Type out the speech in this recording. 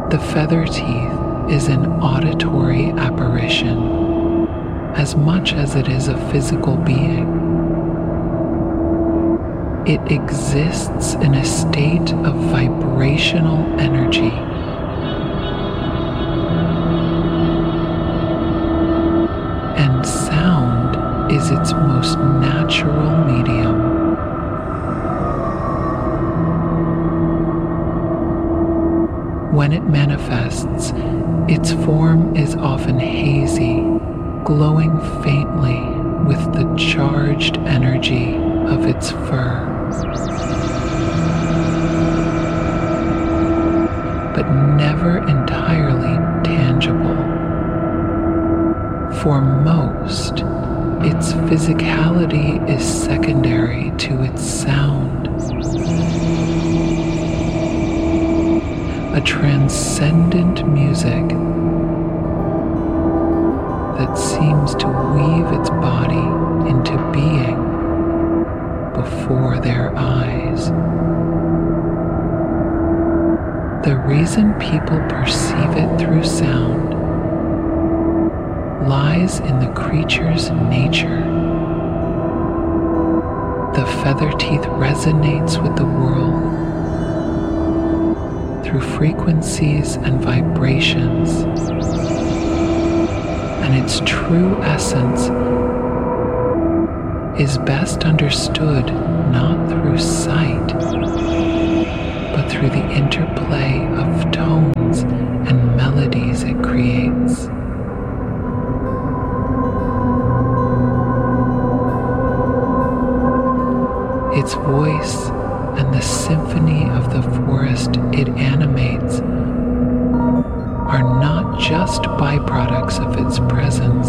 The feather teeth is an auditory apparition as much as it is a physical being. It exists in a state of vibrational energy. And sound is its most natural medium. When it manifests, its form is often hazy, glowing faintly with the charged energy of its fur. But never entirely tangible. For most, its physicality is secondary to its sound. A transcendent music that seems to weave its body into being before their eyes. The reason people perceive it through sound lies in the creature's nature. The feather teeth resonates with the world through frequencies and vibrations, and its true essence is best understood not through sight, but through the interplay of tones and melodies it creates. Its voice and the symphony of the forest it animates are not just byproducts of its presence,